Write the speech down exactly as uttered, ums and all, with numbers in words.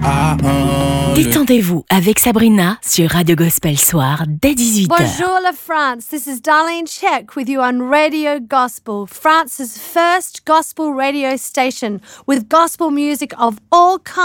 Détendez-vous avec Sabrina sur Radio Gospel Soir dès dix-huit heures. Bonjour la France, this is Darlene Check with you on Radio Gospel, France's first gospel radio station with gospel music of all kinds.